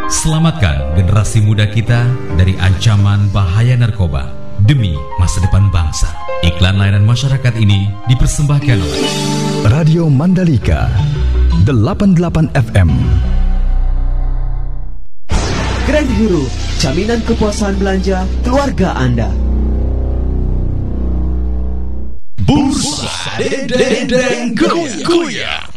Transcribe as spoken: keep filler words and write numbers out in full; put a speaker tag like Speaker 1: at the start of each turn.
Speaker 1: Selamatkan generasi muda kita dari ancaman bahaya narkoba demi masa depan bangsa. Iklan layanan masyarakat ini dipersembahkan oleh
Speaker 2: Radio Mandalika delapan puluh delapan F M.
Speaker 3: Grand Hero, jaminan kepuasan belanja keluarga Anda.
Speaker 4: Bursa Dendeng Goyang.